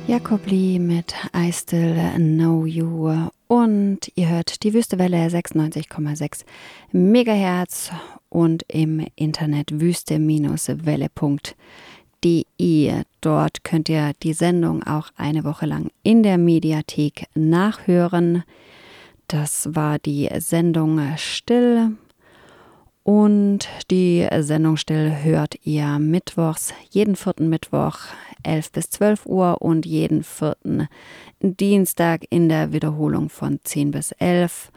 Jakob Lee mit I Still Know You und ihr hört die Wüstewelle 96,6 Megahertz und im Internet wüste-welle.de. Dort könnt ihr die Sendung auch eine Woche lang in der Mediathek nachhören. Das war die Sendung Still. Und die Sendung Still hört ihr mittwochs, jeden vierten Mittwoch 11 bis 12 Uhr und jeden vierten Dienstag in der Wiederholung von 10 bis 11.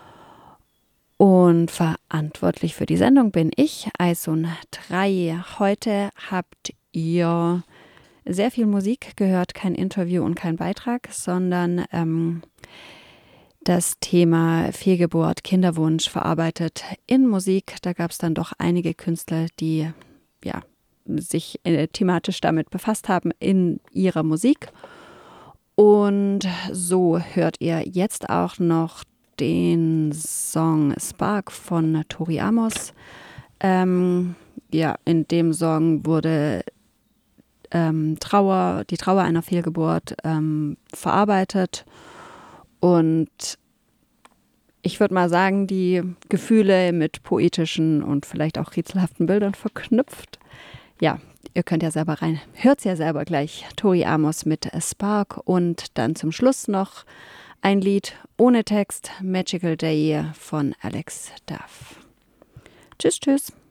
Und verantwortlich für die Sendung bin ich, Eisun3. Heute habt ihr sehr viel Musik gehört, kein Interview und kein Beitrag, sondern das Thema Fehlgeburt, Kinderwunsch verarbeitet in Musik. Da gab es dann doch einige Künstler, die sich thematisch damit befasst haben in ihrer Musik. Und so hört ihr jetzt auch noch den Song Spark von Tori Amos. In dem Song wurde die Trauer einer Fehlgeburt verarbeitet. Und ich würde mal sagen, die Gefühle mit poetischen und vielleicht auch rätselhaften Bildern verknüpft. Ja, ihr könnt ja selber rein. Hört's ja selber gleich. Tori Amos mit Spark und dann zum Schluss noch ein Lied ohne Text, Magical Day von Alex Duff. Tschüss, tschüss.